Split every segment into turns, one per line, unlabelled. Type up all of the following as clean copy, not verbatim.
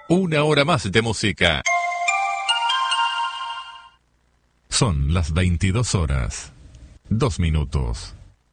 Una hora más de música. Son las 22 horas, 2 minutos.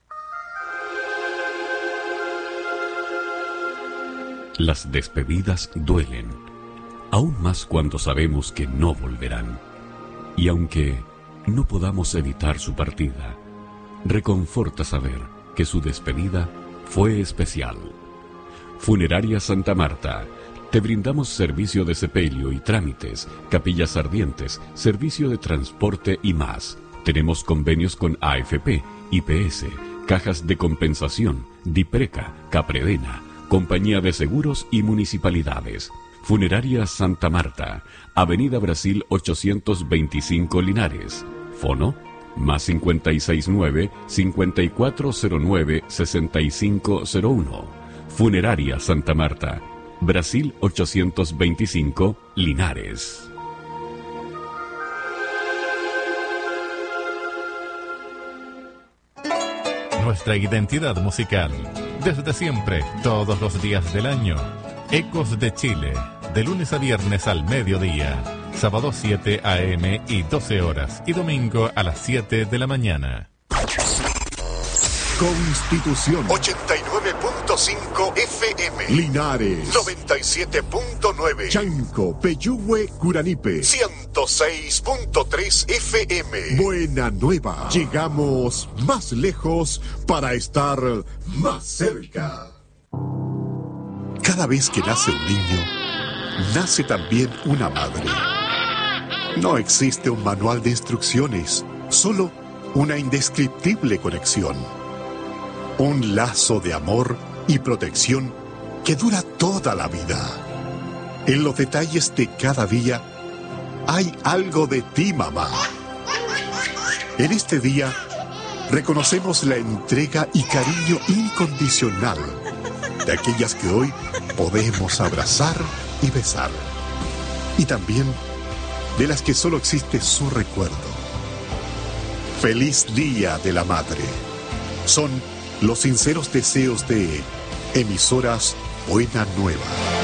Las despedidas duelen, aún más cuando sabemos que no volverán. Y aunque no podamos evitar su partida, reconforta saber que su despedida fue especial. Funeraria Santa Marta. Te brindamos servicio de sepelio y trámites, capillas ardientes, servicio de transporte y más. Tenemos convenios con AFP, IPS, Cajas de Compensación, Dipreca, Capredena, Compañía de Seguros y Municipalidades. Funeraria Santa Marta, Avenida Brasil 825 Linares. Fono, más 569-5409-6501. Funeraria Santa Marta, Brasil 825 Linares.
Nuestra identidad musical, desde siempre, todos los días del año. Ecos de Chile, de lunes a viernes al mediodía, sábado 7 a.m. y 12 horas, y domingo a las 7 de la mañana.
Constitución
89.5 FM,
Linares
97.9,
Chanco, Peyúgue, Curanipe
106.3 FM.
Buena Nueva. Llegamos más lejos para estar más cerca. Cada vez que nace un niño, nace también una madre. No existe un manual de instrucciones, solo una indescriptible conexión. Un lazo de amor y protección que dura toda la vida. En los detalles de cada día hay algo de ti, mamá. En este día reconocemos la entrega y cariño incondicional de aquellas que hoy podemos abrazar y besar. Y también de las que solo existe su recuerdo. Feliz Día de la Madre. Son los sinceros deseos de Emisoras Buena Nueva.